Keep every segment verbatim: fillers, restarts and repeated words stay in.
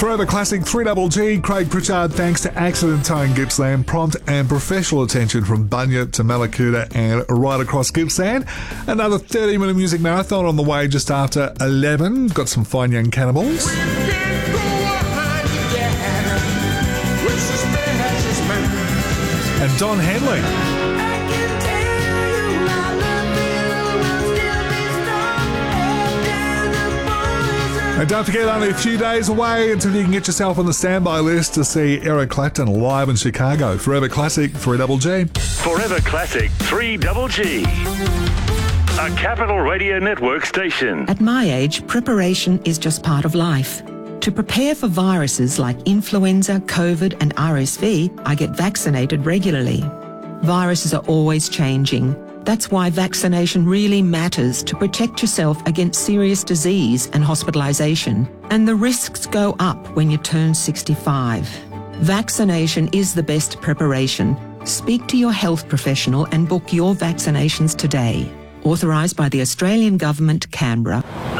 Forever Classic three Double G, Craig Pritchard, thanks to Accident Towing Gippsland, prompt and professional attention from Bunya to Malakuta and right across Gippsland. Another thirty minute music marathon on the way just after eleven. Got some fine young cannibals. And Don Henley. And don't forget, only a few days away until you can get yourself on the standby list to see Eric Clapton live in Chicago. Forever Classic three Double G. Forever Classic three Double G. A Capital Radio Network station. At my age, preparation is just part of life. To prepare for viruses like influenza, COVID and R S V, I get vaccinated regularly. Viruses are always changing. That's why vaccination really matters to protect yourself against serious disease and hospitalisation. And the risks go up when you turn sixty-five. Vaccination is the best preparation. Speak to your health professional and book your vaccinations today. Authorised by the Australian Government, Canberra.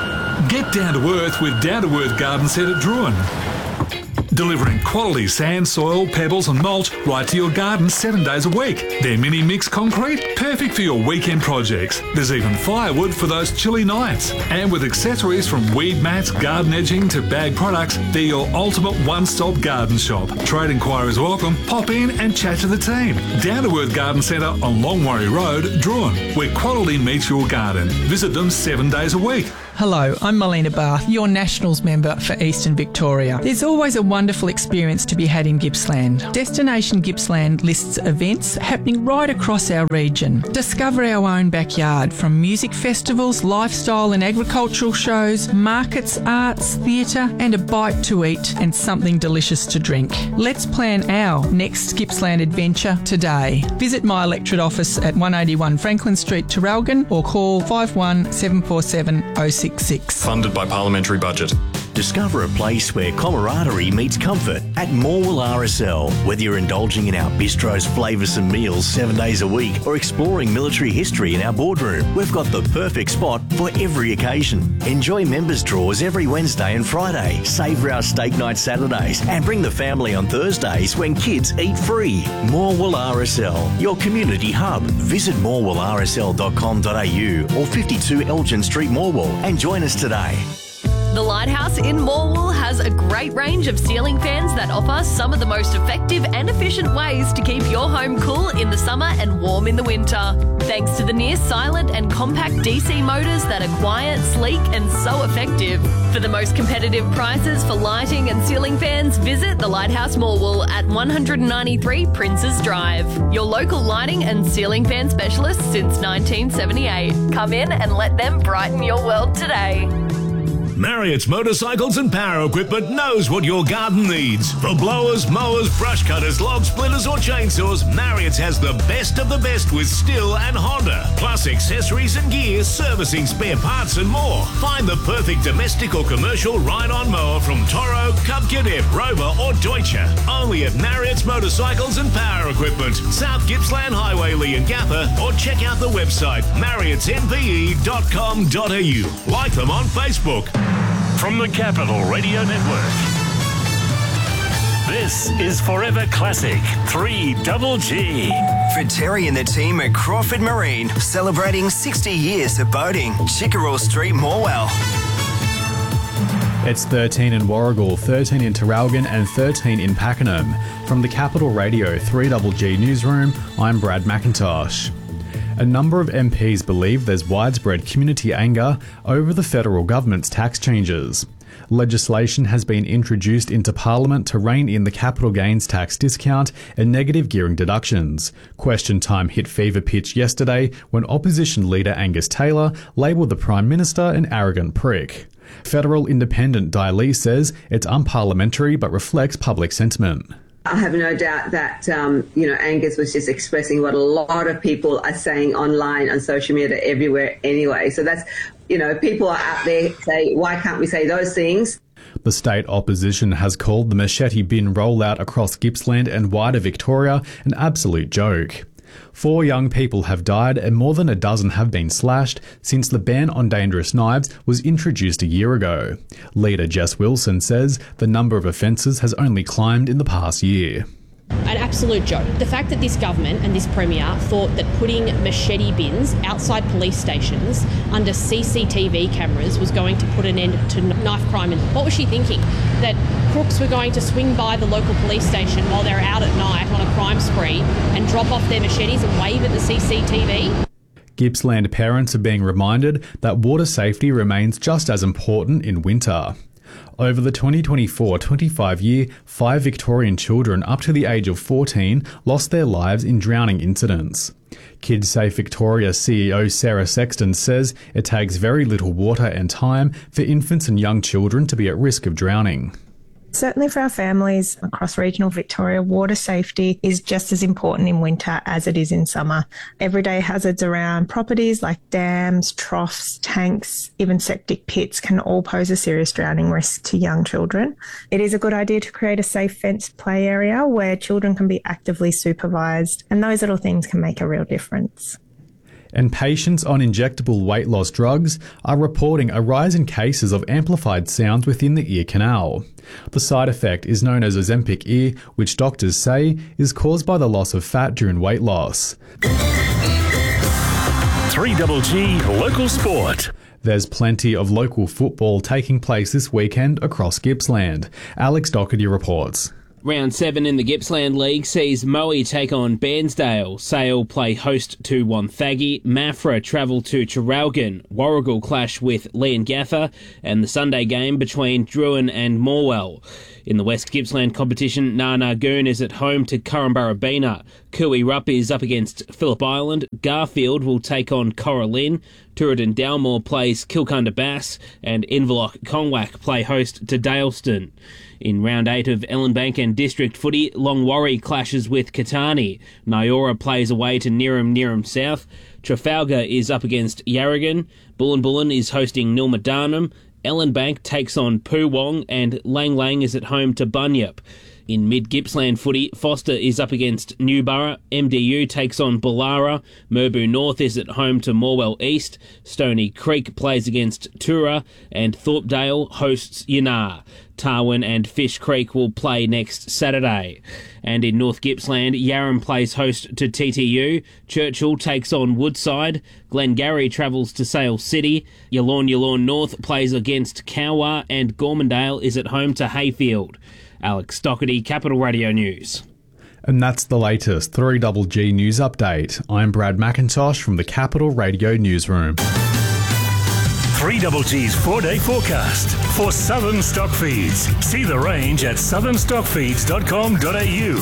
Get down to earth with Down to Earth Garden Centre Druin. Delivering quality sand, soil, pebbles and mulch right to your garden seven days a week. Their mini mix concrete, perfect for your weekend projects. There's even firewood for those chilly nights. And with accessories from weed mats, garden edging to bag products, they're your ultimate one-stop garden shop. Trade inquiries welcome. Pop in and chat to the team. Down to Earth Garden Centre on Longwarry Road, Druin, where quality meets your garden. Visit them seven days a week. Hello, I'm Melina Bath, your Nationals member for Eastern Victoria. There's always a wonderful experience to be had in Gippsland. Destination Gippsland lists events happening right across our region. Discover our own backyard, from music festivals, lifestyle and agricultural shows, markets, arts, theatre and a bite to eat and something delicious to drink. Let's plan our next Gippsland adventure today. Visit my electorate office at one eighty-one Franklin Street, Terralgan, or call five one seven four seven oh six six. Funded by Parliamentary Budget. Discover a place where camaraderie meets comfort at Morwell R S L. Whether you're indulging in our bistro's flavoursome meals seven days a week or exploring military history in our boardroom, we've got the perfect spot for every occasion. Enjoy members' draws every Wednesday and Friday, savour our steak night Saturdays and bring the family on Thursdays when kids eat free. Morwell R S L, your community hub. Visit morwell r s l dot com dot a u or fifty-two Elgin Street, Morwell and join us today. The Lighthouse in Morwell has a great range of ceiling fans that offer some of the most effective and efficient ways to keep your home cool in the summer and warm in the winter. Thanks to the near silent and compact D C motors that are quiet, sleek and so effective. For the most competitive prices for lighting and ceiling fans, visit the Lighthouse Morwell at one ninety-three Princes Drive. Your local lighting and ceiling fan specialist since nineteen seventy-eight. Come in and let them brighten your world today. Marriott's Motorcycles and Power Equipment knows what your garden needs. For blowers, mowers, brush cutters, log splitters or chainsaws, Marriott's has the best of the best with Stihl and Honda. Plus accessories and gear, servicing, spare parts and more. Find the perfect domestic or commercial ride-on mower from Toro, Cub Cadet, Rover or Deutsche. Only at Marriott's Motorcycles and Power Equipment, South Gippsland Highway, Leongatha, or check out the website marriotts n p e dot com dot a u. Like them on Facebook. From the Capital Radio Network, this is Forever Classic three Double G. For Terry and the team at Crawford Marine, celebrating sixty years of boating. Chickerell Street, Morwell. It's thirteen in Warragul, thirteen in Terralgan and thirteen in Pakenham. From the Capital Radio three Double G newsroom, I'm Brad McIntosh. A number of M Ps believe there's widespread community anger over the federal government's tax changes. Legislation has been introduced into Parliament to rein in the capital gains tax discount and negative gearing deductions. Question time hit fever pitch yesterday when opposition leader Angus Taylor labelled the Prime Minister an arrogant prick. Federal Independent Di Lee says it's unparliamentary but reflects public sentiment. I have no doubt that, um, you know, Angus was just expressing what a lot of people are saying online, on social media, everywhere anyway. So that's, you know, people are out there say, why can't we say those things? The state opposition has called the machete bin rollout across Gippsland and wider Victoria an absolute joke. Four young people have died and more than a dozen have been slashed since the ban on dangerous knives was introduced a year ago. Leader Jess Wilson says the number of offences has only climbed in the past year. An absolute joke. The fact that this government and this Premier thought that putting machete bins outside police stations under C C T V cameras was going to put an end to knife crime. And what was she thinking? That crooks were going to swing by the local police station while they're out at night on a crime spree and drop off their machetes and wave at the C C T V? Gippsland parents are being reminded that water safety remains just as important in winter. Over the twenty twenty-four twenty-five year, five Victorian children up to the age of fourteen lost their lives in drowning incidents. Kids Safe Victoria C E O Sarah Sexton says it takes very little water and time for infants and young children to be at risk of drowning. Certainly for our families across regional Victoria, water safety is just as important in winter as it is in summer. Everyday hazards around properties like dams, troughs, tanks, even septic pits can all pose a serious drowning risk to young children. It is a good idea to create a safe fenced play area where children can be actively supervised, and those little things can make a real difference. And patients on injectable weight loss drugs are reporting a rise in cases of amplified sounds within the ear canal. The side effect is known as Ozempic ear, which doctors say is caused by the loss of fat during weight loss. three G G Local Sport. There's plenty of local football taking place this weekend across Gippsland. Alex Doherty reports. Round seven in the Gippsland League sees Moe take on Bairnsdale, Sale play host to Wonthaggi, Maffra travel to Traralgon, Warragul clash with Leongatha, and the Sunday game between Druin and Morwell. In the West Gippsland competition, Narnagoon is at home to Corumbarabina, Cooey Rupp is up against Phillip Island, Garfield will take on Coralin, Tooradin Dalmore plays Kilcunda Bass, and Inverloch Conwack play host to Daleston. In round eight of Ellenbank and District Footy, Longwarry clashes with Catani. Nyora plays away to Neerim Neerim South. Trafalgar is up against Yarragon. Bullen Bullen is hosting Nilmadarnum. Ellenbank takes on Poowong, and Lang Lang is at home to Bunyip. In mid-Gippsland footy, Foster is up against Newborough, M D U takes on Bullara, Murbu North is at home to Morwell East, Stony Creek plays against Tura, and Thorpedale hosts Yanar. Tarwin and Fish Creek will play next Saturday. And in North Gippsland, Yarram plays host to T T U, Churchill takes on Woodside, Glengarry travels to Sale City, Yallourn Yallourn North plays against Cowar, and Gormandale is at home to Hayfield. Alex Doherty, Capital Radio News. And that's the latest three G G News Update. I'm Brad McIntosh from the Capital Radio Newsroom. three G G's four-day forecast for Southern Stock Feeds. See the range at southern stock feeds dot com dot a u.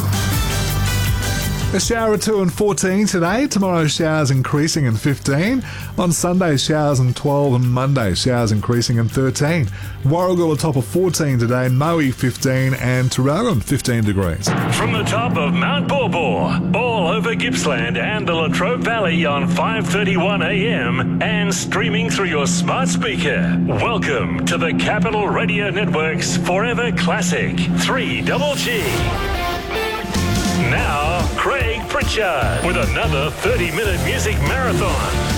A shower or two and fourteen today. Tomorrow showers increasing in fifteen. On Sunday showers in twelve, and Monday showers increasing in thirteen. Warragul a top of fourteen today, Moe fifteen, and Traralgon fifteen degrees. From the top of Mount Borbor, all over Gippsland and the Latrobe Valley on five thirty-one a m and streaming through your smart speaker. Welcome to the Capital Radio Network's Forever Classic three G G. Now, Craig Pritchard with another thirty minute music marathon.